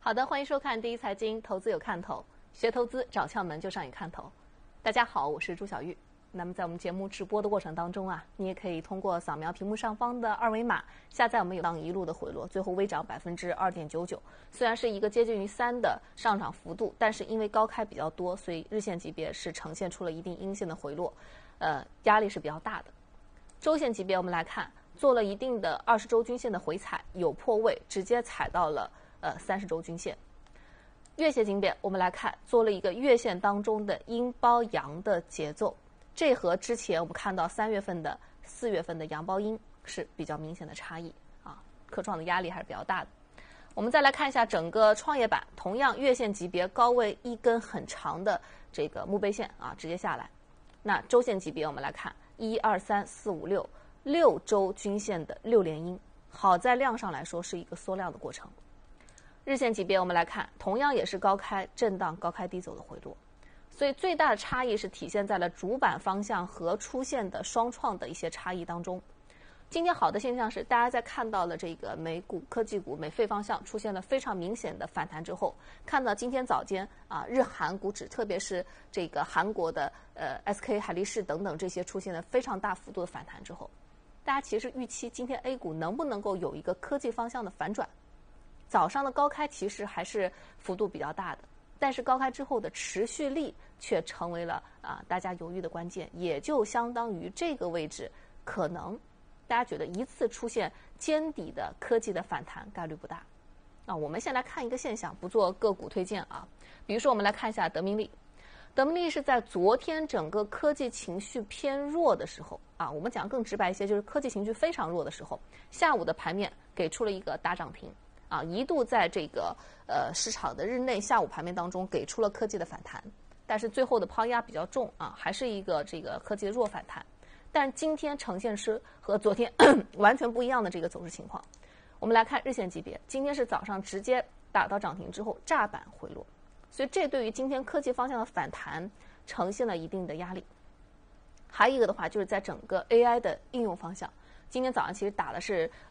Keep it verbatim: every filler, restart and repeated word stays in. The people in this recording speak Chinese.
好的，欢迎收看第一财经，投资有看头，学投资找窍门就上瘾看头。大家好，我是朱小玉。那么在我们节目直播的过程当中啊，你也可以通过扫描屏幕上方的二维码下载我们有档一路的回落，最后微涨百分之二点九九。虽然是一个接近于三的上涨幅度，但是因为高开比较多，所以日线级别是呈现出了一定阴线的回落，呃，压力是比较大的。周线级别我们来看，做了一定的二十周均线的回踩，有破位，直接踩到了呃三十周均线。月线级别我们来看，做了一个月线当中的阴包阳的节奏，这和之前我们看到三月份的、四月份的阳包阴是比较明显的差异啊，科创的压力还是比较大的。我们再来看一下整个创业板，同样月线级别高位一根很长的这个墓碑线啊，直接下来。那周线级别我们来看，一二三四五六六周均线的六连阴，好在量上来说是一个缩量的过程。日线级别我们来看，同样也是高开震荡、高开低走的回落，所以最大的差异是体现在了主板方向和出现的双创的一些差异当中。今天好的现象是，大家在看到了这个美股、科技股、美费方向出现了非常明显的反弹之后，看到今天早间啊，日韩股指，特别是这个韩国的呃 S K 海力士等等这些出现了非常大幅度的反弹之后，大家其实预期今天 A 股能不能够有一个科技方向的反转？早上的高开其实还是幅度比较大的，但是高开之后的持续力却成为了啊大家犹豫的关键，也就相当于这个位置可能大家觉得一次出现尖底的科技的反弹概率不大。那我们先来看一个现象，不做个股推荐啊。比如说我们来看一下德明利，德明利是在昨天整个科技情绪偏弱的时候啊，我们讲更直白一些，就是科技情绪非常弱的时候，下午的盘面给出了一个大涨停。啊，一度在这个呃市场的日内下午盘面当中给出了科技的反弹，但是最后的抛压比较重啊，还是一个这个科技的弱反弹。但今天呈现是和昨天完全不一样的这个走势情况。我们来看日线级别，今天是早上直接打到涨停之后炸板回落，所以这对于今天科技方向的反弹呈现了一定的压力。还有一个的话，就是在整个 A I 的应用方向。今天早上其实打的是